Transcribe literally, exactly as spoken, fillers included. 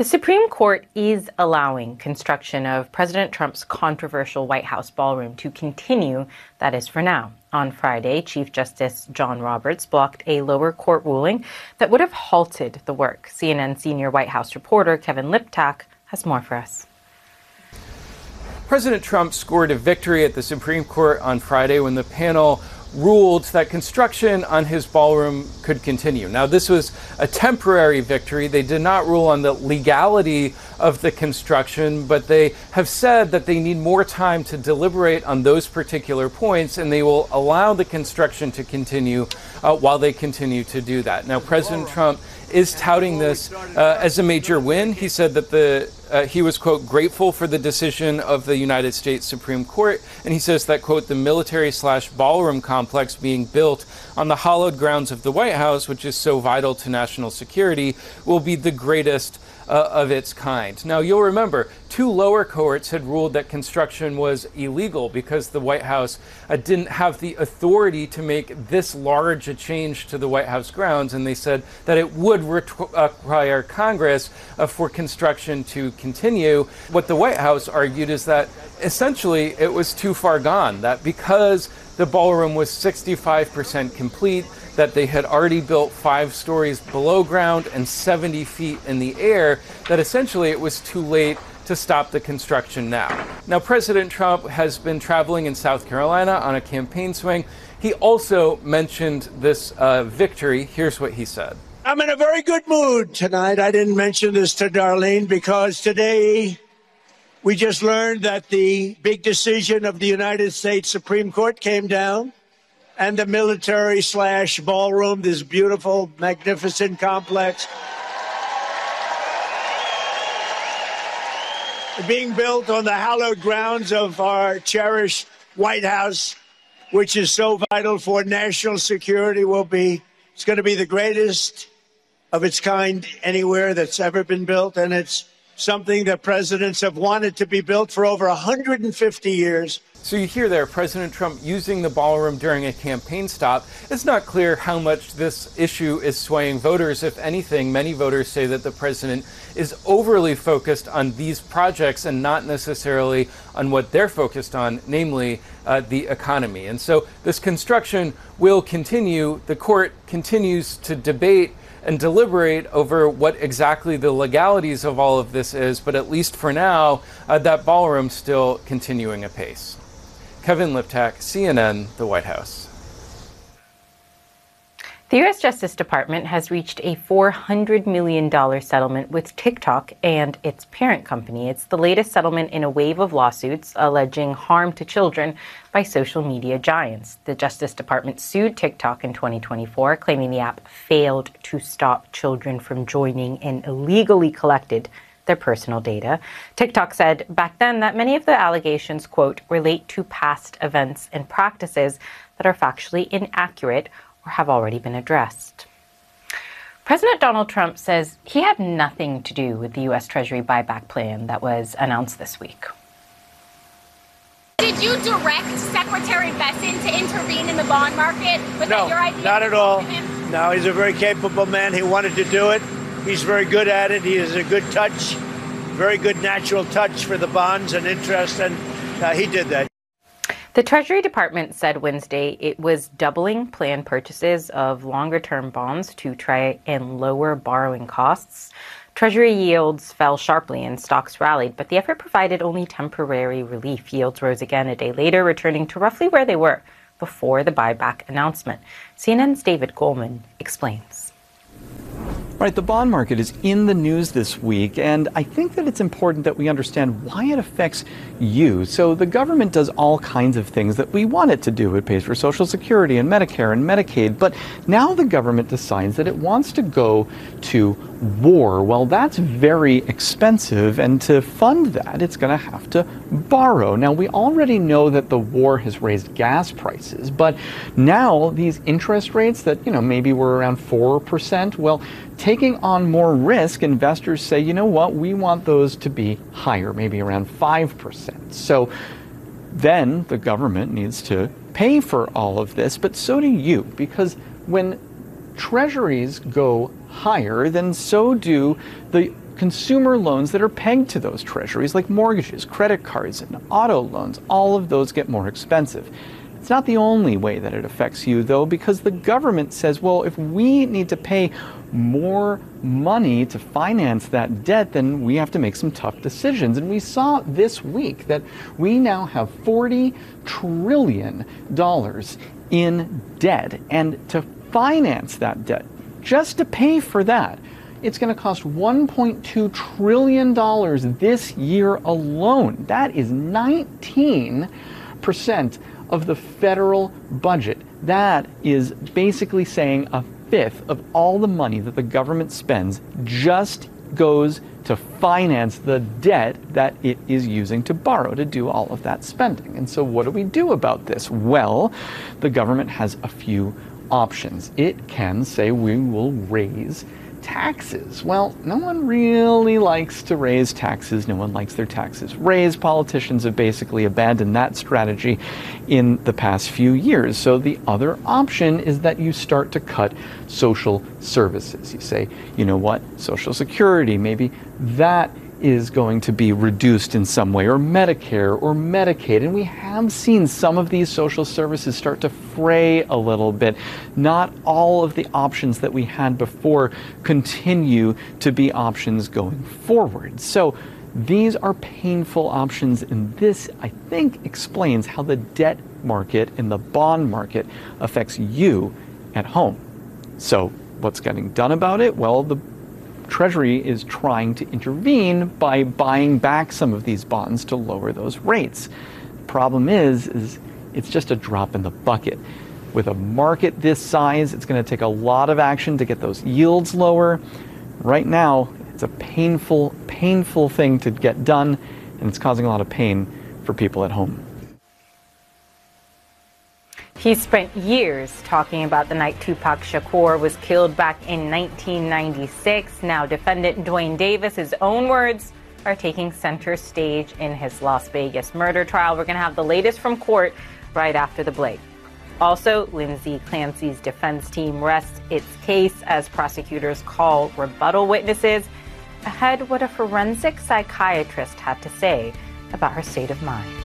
The Supreme Court is allowing construction of President Trump's controversial White House ballroom to continue, that is for now. On Friday, Chief Justice John Roberts blocked a lower court ruling that would have halted the work. C N N senior White House reporter Kevin Liptak has more for us. President Trump scored a victory at the Supreme Court on Friday when the panel ruled that construction on his ballroom could continue. Now, this was a temporary victory. They did not rule on the legality of the construction, but they have said that they need more time to deliberate on those particular points, and they will allow the construction to continue uh, while they continue to do that. Now, President Trump is touting this uh, as a major win. He said that the uh, he was, quote, grateful for the decision of the United States Supreme Court. And he says that, quote, the military slash ballroom complex being built on the hallowed grounds of the White House, which is so vital to national security, will be the greatest Uh, of its kind. Now, you'll remember, two lower courts had ruled that construction was illegal because the White House uh, didn't have the authority to make this large a change to the White House grounds, and they said that it would require Congress uh, for construction to continue. What the White House argued is that essentially it was too far gone, that because the ballroom was sixty-five percent complete, that they had already built five stories below ground and seventy feet in the air, that essentially it was too late to stop the construction now. Now, President Trump has been traveling in South Carolina on a campaign swing. He also mentioned this uh, victory. Here's what he said. I'm in a very good mood tonight. I didn't mention this to Darlene because today we just learned that the big decision of the United States Supreme Court came down, and the military slash ballroom, this beautiful, magnificent complex, being built on the hallowed grounds of our cherished White House, which is so vital for national security, will be, it's going to be the greatest of its kind anywhere that's ever been built. And it's something that presidents have wanted to be built for over one hundred fifty years. So you hear there President Trump using the ballroom during a campaign stop. It's not clear how much this issue is swaying voters. If anything, many voters say that the president is overly focused on these projects and not necessarily on what they're focused on, namely uh, the economy. And so this construction will continue. The court continues to debate and deliberate over what exactly the legalities of all of this is, but at least for now, uh, that ballroom's still continuing apace. Kevin Liptak, C N N, the White House. The U S Justice Department has reached a four hundred million dollars settlement with TikTok and its parent company. It's the latest settlement in a wave of lawsuits alleging harm to children by social media giants. The Justice Department sued TikTok in twenty twenty-four, claiming the app failed to stop children from joining and illegally collected their personal data. TikTok said back then that many of the allegations, quote, relate to past events and practices that are factually inaccurate or have already been addressed. President Donald Trump says he had nothing to do with the U S Treasury buyback plan that was announced this week. Did you direct Secretary Bessent to intervene in the bond market? Was no, that your idea? Not at all. No, he's a very capable man. He wanted to do it. He's very good at it. He has a good touch, very good natural touch for the bonds and interest, and uh, he did that. The Treasury Department said Wednesday it was doubling planned purchases of longer-term bonds to try and lower borrowing costs. Treasury yields fell sharply and stocks rallied, but the effort provided only temporary relief. Yields rose again a day later, returning to roughly where they were before the buyback announcement. C N N's David Goldman explains. Right, the bond market is in the news this week, and I think that it's important that we understand why it affects you. So the government does all kinds of things that we want it to do. It pays for Social Security and Medicare and Medicaid, but now the government decides that it wants to go to war. Well, that's very expensive, and to fund that, it's going to have to borrow. Now, we already know that the war has raised gas prices, but now these interest rates that, you know, maybe were around four percent, well, taking on more risk, investors say, you know what, we want those to be higher, maybe around five percent. So then the government needs to pay for all of this, but so do you, because when treasuries go higher, then so do the consumer loans that are pegged to those treasuries, like mortgages, credit cards, and auto loans. All of those get more expensive. It's not the only way that it affects you, though, because the government says, well, if we need to pay more money to finance that debt, then we have to make some tough decisions. And we saw this week that we now have forty trillion dollars in debt. And to finance that debt, just to pay for that, it's going to cost one point two trillion dollars this year alone. That is nineteen percent of the federal budget. That is basically saying a fifth of all the money that the government spends just goes to finance the debt that it is using to borrow to do all of that spending. And so what do we do about this? Well, the government has a few options. It can say we will raise taxes. Well, no one really likes to raise taxes. No one likes their taxes raised. Politicians have basically abandoned that strategy in the past few years. So the other option is that you start to cut social services. You say, you know what, Social Security, maybe that is going to be reduced in some way, or Medicare or Medicaid. And we have seen some of these social services start to fray a little bit. Not all of the options that we had before continue to be options going forward. So these are painful options, and this, I think, explains how the debt market and the bond market affects you at home. So what's getting done about it? Well, the Treasury is trying to intervene by buying back some of these bonds to lower those rates. The problem is, is it's just a drop in the bucket. With a market this size, it's going to take a lot of action to get those yields lower. Right now, it's a painful, painful thing to get done, and it's causing a lot of pain for people at home. He spent years talking about the night Tupac Shakur was killed back in nineteen ninety-six. Now, defendant Duane Davis, his own words, are taking center stage in his Las Vegas murder trial. We're going to have the latest from court right after the break. Also, Lindsay Clancy's defense team rests its case as prosecutors call rebuttal witnesses. Ahead, what a forensic psychiatrist had to say about her state of mind.